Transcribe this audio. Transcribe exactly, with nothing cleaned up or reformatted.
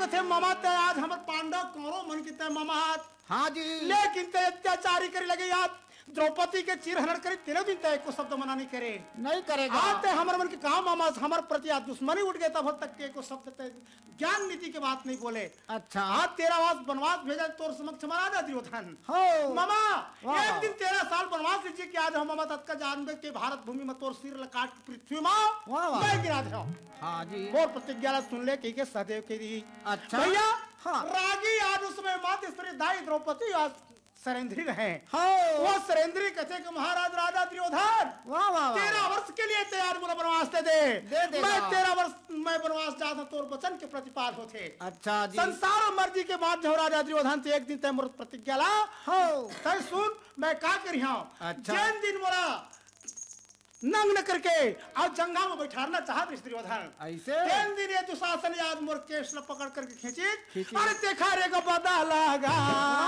कथे मामा ते आज हमर पांडव कौरो मन की ते मामा हाँ जी लेकिन ते अत्याचारी करे लगे याद द्रौपदी के चिर हरण करे तेरह दिन तक को शब्द मना नहीं करे नहीं करेगा आते हमर मन के कहा मामा हमर प्रति आज दुश्मनी उठ गए तब तक के को शब्द ते ज्ञान नीति के बात नहीं बोले अच्छा आज तेरा वास बनवास भेजा तोर समक्ष मना दे दुर्योधन हो मामा वाह। एक दिन तेरह साल बनवास लीजिए कि आज हम मामा तत्का का जानबे के भारत भूमि में तोर सिर काट पृथ्वी मां वाह, वाह। मैं गिरा दे हाँ जी और प्रतिज्ञा ला सुन ले के सहदेव के दी अच्छा भैया हाँ। रागी आज उसमें मात स्त्री दाई द्रौपदी आज सरेंद्री रहे हो वो सरेंद्री कहते कि महाराज राजा दुर्योधन वाह वाह तेरह वर्ष के लिए तैयार बोला बनवास दे दे दे देगा। मैं तेरह वर्ष मैं बनवास जाता तोर वचन के प्रतिपाल होते अच्छा जी संसार और मर्जी के बाद जो राजा दुर्योधन से एक दिन तय मृत प्रतिज्ञा ला हो तय सुन मैं का करी हूं अच्छा। जैन दिन मोरा नंग न करके और जंगा में बैठाना चाहत दुर्योधन ऐसे तीन दिन ये दुशासन याद मोर केस न पकड़ करके खींची खींची। अरे देखा रे का पता लगा